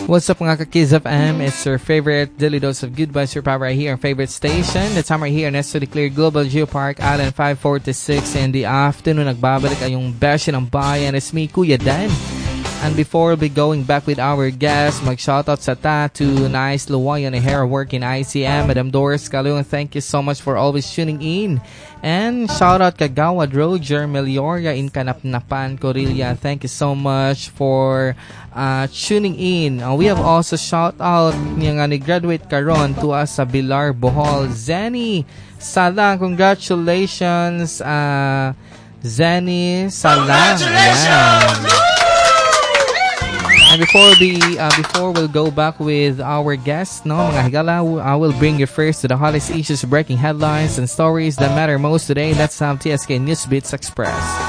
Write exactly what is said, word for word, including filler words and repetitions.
What's up mga ka-Kids F M? It's your favorite daily dose of good vibes, your power right here, our favorite station. The time right here next to the Clear Global Geopark, Island five forty-six in the afternoon. Nagbabalik ay yung beshi ng bayan. It's me, Kuya Dan. And before we'll be going back with our guests, mag-shoutout sa Tattoo, Nice Luwayan, and Hair Work in I C M, Madam Doris Calung. Thank you so much for always tuning in. And shoutout Kagawad Roger Melioria in Kanapnapan, Corilla. Thank you so much for uh, tuning in. Uh, we have also shoutout nga ni graduate karon to us sa Bilar, Bohol, Zenny Salang. Congratulations, uh, Zenny Salang. Congratulations! Yeah. And before we uh, before we'll go back with our guests, no, mga higala, I will bring you first to the hottest issues, breaking headlines, and stories that matter most today. Let's have T S K Newsbeats Express.